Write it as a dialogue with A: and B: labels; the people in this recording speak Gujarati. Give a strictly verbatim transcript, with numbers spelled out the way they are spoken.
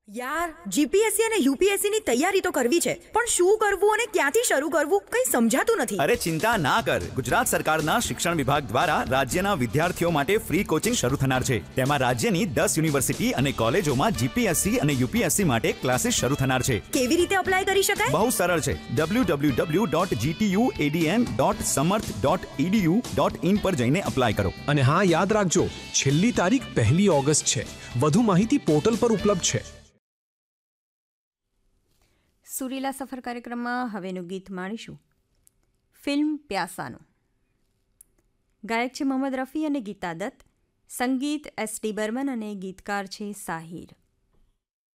A: યાર, જીપીએસસી અને યુપીએસસી ની તૈયારી તો કરવી છે, પણ શું કરવું અને ક્યાંથી શરૂ કરવું કંઈ સમજાતું નથી.
B: અરે ચિંતા ના કર, ગુજરાત સરકારના શિક્ષણ વિભાગ દ્વારા રાજ્યના વિદ્યાર્થીઓ માટે ફ્રી કોચિંગ શરૂ થનાર છે. તેમાં રાજ્યની દસ યુનિવર્સિટી અને કોલેજોમાં જીપીએસસી અને યુપીએસસી માટે ક્લાસીસ શરૂ થનાર છે.
A: કેવી રીતે અપ્લાય કરી શકાય?
B: બહુ સરળ છે. W W W dot જીટીયુએડીએન dot સમર્થ ડોટ ઈડીયુ ડોટ ઇન પર જઈને અપ્લાય કરો.
C: અને હા, યાદ રાખજો, છેલ્લી તારીખ પહેલી ઓગસ્ટ છે. વધુ માહિતી પોર્ટલ પર ઉપલબ્ધ છે.
D: સુરીલા સફર કાર્યક્રમમાં હવેનું ગીત માણીશું. ફિલ્મ પ્યાસાનું. ગાયક છે મોહમ્મદ રફી અને ગીતા દત્ત. સંગીત એસ ડી બર્મન અને ગીતકાર છે સાહિર.